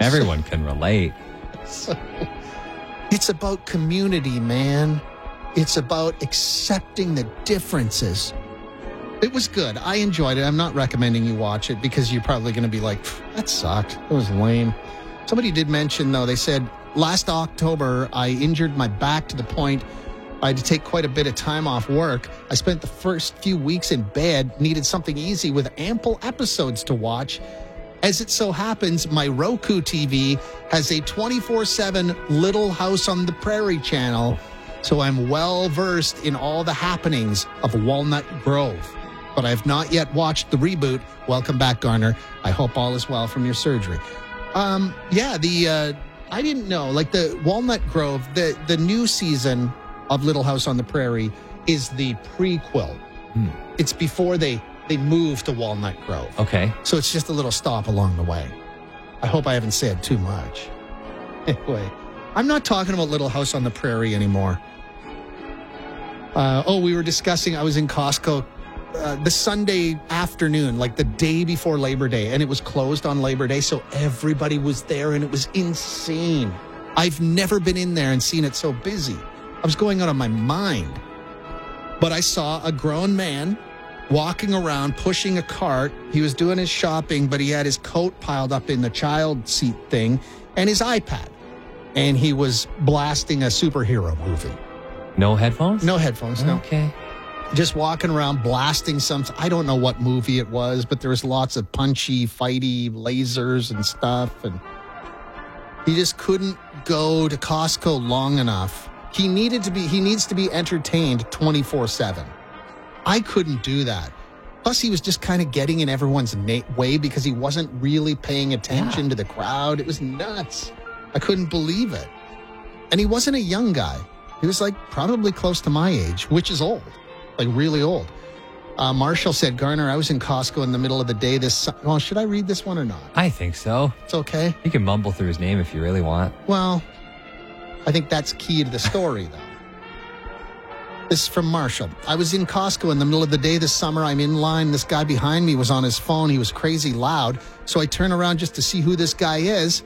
Everyone can relate. So, it's about community, man. It's about accepting the differences. It was good. I enjoyed it. I'm not recommending you watch it because you're probably going to be like, that sucked. It was lame. Somebody did mention, though, they said, last October, I injured my back to the point I had to take quite a bit of time off work. I spent the first few weeks in bed, needed something easy with ample episodes to watch. As it so happens, my Roku TV has a 24/7 Little House on the Prairie channel, so I'm well versed in all the happenings of Walnut Grove. But I have not yet watched the reboot. Welcome back, Garner. I hope all is well from your surgery. I didn't know, like the Walnut Grove, the new season of Little House on the Prairie is the prequel. It's before they move to Walnut Grove. Okay. So it's just a little stop along the way. I hope I haven't said too much. Anyway, I'm not talking about Little House on the Prairie anymore. We were discussing, I was in Costco the Sunday afternoon, like the day before Labor Day, and it was closed on Labor Day, so everybody was there, and it was insane. I've never been in there and seen it so busy. I was going out of my mind. But I saw a grown man walking around, pushing a cart. He was doing his shopping, but he had his coat piled up in the child seat thing and his iPad. And he was blasting a superhero movie. No headphones? No headphones, no. Okay. Just walking around blasting I don't know what movie it was, but there was lots of punchy, fighty lasers and stuff. And he just couldn't go to Costco long enough. He needs to be entertained 24/7. I couldn't do that. Plus, he was just kind of getting in everyone's way because he wasn't really paying attention to the crowd. It was nuts. I couldn't believe it. And he wasn't a young guy. He was like probably close to my age, which is old, like really old. Marshall said, Garner, I was in Costco in the middle of the day well, should I read this one or not? I think so. It's okay. You can mumble through his name if you really want. Well, I think that's key to the story, though. This is from Marshall. I was in Costco in the middle of the day this summer. I'm in line. This guy behind me was on his phone. He was crazy loud. So I turn around just to see who this guy is.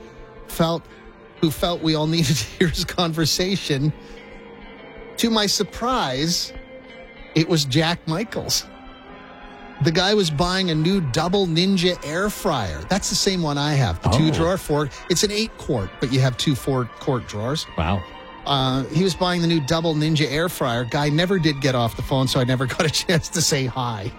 Who felt we all needed to hear his conversation. To my surprise, it was Jack Michaels. The guy was buying a new double Ninja air fryer. That's the same one I have. The 2-drawer fork. It's an 8-quart, but you have 2 4-quart drawers. Wow. He was buying the new double Ninja air fryer. Guy never did get off the phone, so I never got a chance to say hi.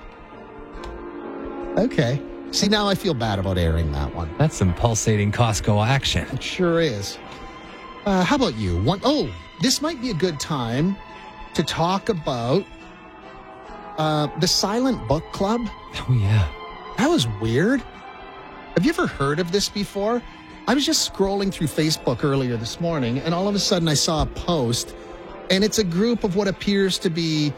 Okay. See, now I feel bad about airing that one. That's some pulsating Costco action. It sure is. How about you? This might be a good time to talk about the Silent Book Club. Oh, yeah. That was weird. Have you ever heard of this before? I was just scrolling through Facebook earlier this morning, and all of a sudden I saw a post, and it's a group of what appears to be,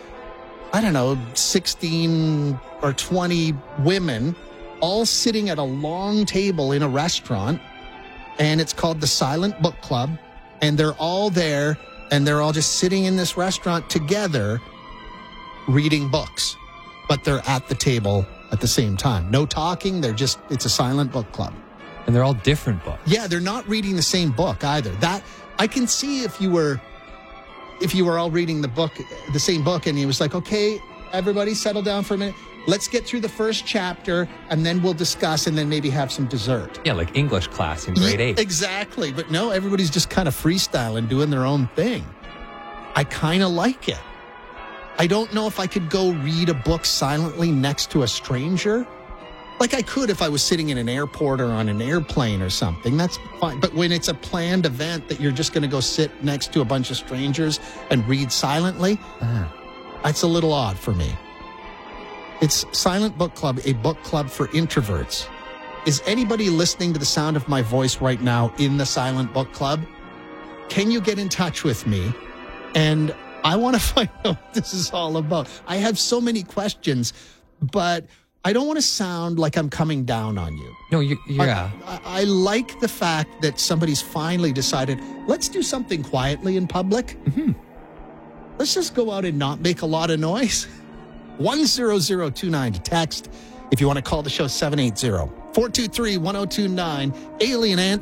16 or 20 women, all sitting at a long table in a restaurant, and it's called the Silent Book Club, and they're all there, and they're all just sitting in this restaurant together reading books, but they're at the table at the same time. No talking, it's a silent book club. And they're all different books. Yeah, they're not reading the same book either. That I can see if you were all reading the same book, and he was like, okay, everybody settle down for a minute. Let's get through the first chapter, and then we'll discuss, and then maybe have some dessert. Yeah, like English class in grade 8. Exactly. But no, everybody's just kind of freestyling, doing their own thing. I kind of like it. I don't know if I could go read a book silently next to a stranger. Like I could if I was sitting in an airport or on an airplane or something. That's fine. But when it's a planned event that you're just going to go sit next to a bunch of strangers and read silently, that's a little odd for me. It's Silent Book Club, a book club for introverts. Is anybody listening to the sound of my voice right now in the Silent Book Club? Can you get in touch with me? And I want to find out what this is all about. I have so many questions, but I don't want to sound like I'm coming down on you. No, yeah. I like the fact that somebody's finally decided, let's do something quietly in public. Mm-hmm. Let's just go out and not make a lot of noise. 10029 to text. If you want to call the show, 780-423-1029. Alien Ant